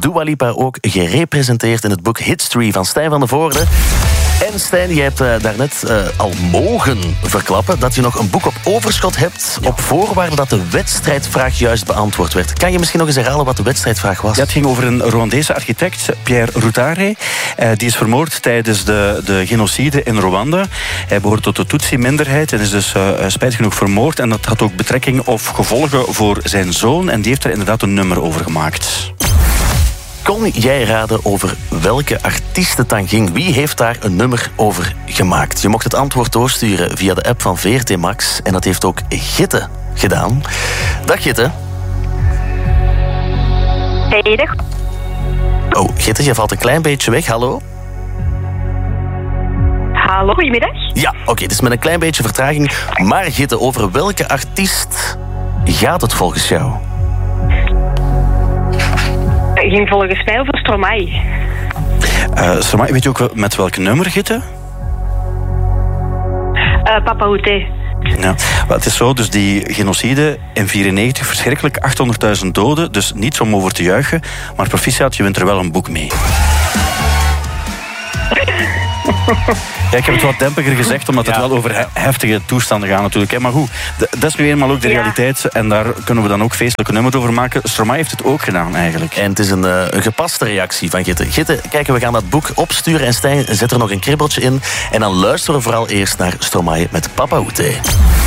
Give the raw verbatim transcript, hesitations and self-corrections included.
Dua Lipa ook gerepresenteerd in het boek Hitstream van Stijn van de Voorde. En Stijn, je hebt uh, daarnet uh, al mogen verklappen dat je nog een boek op overschot hebt, op voorwaarde dat de wedstrijdvraag juist beantwoord werd. Kan je misschien nog eens herhalen wat de wedstrijdvraag was? Ja, het ging over een Rwandese architect, Pierre Rutare. Uh, die is vermoord tijdens de, de genocide in Rwanda. Hij behoort tot de Tutsi-minderheid en is dus uh, spijtig genoeg vermoord. En dat had ook betrekking of gevolgen voor zijn zoon. En die heeft er inderdaad een nummer over gemaakt. Kon jij raden over welke artiest het dan ging? Wie heeft daar een nummer over gemaakt? Je mocht het antwoord doorsturen via de app van V R T Max. En dat heeft ook Gitte gedaan. Dag Gitte. Hey, dag. Oh, Gitte, je valt een klein beetje weg. Hallo? Hallo, goedemiddag. Ja, oké, okay, het is met een klein beetje vertraging. Maar Gitte, over welke artiest gaat het volgens jou? Het ging volgens mij over Stromae. Uh, Stromae, weet je ook met welk nummer, Gitte? Uh, Papa Oete. Ja, maar het is zo, dus die genocide in negentien vierennegentig, verschrikkelijk, achthonderdduizend doden, dus niets om over te juichen, maar proficiat, je wint er wel een boek mee. Ja, ik heb het wat dempiger gezegd, omdat het ja. wel over he- heftige toestanden gaat natuurlijk. Hè. Maar goed, d- dat is nu eenmaal ook de ja. realiteit. En daar kunnen we dan ook feestelijke nummers over maken. Stromae heeft het ook gedaan, eigenlijk. En het is een, uh, een gepaste reactie van Gitte. Gitte, kijken, we gaan dat boek opsturen. En Stijn zet er nog een kribbeltje in. En dan luisteren we vooral eerst naar Stromae met Papa Oete.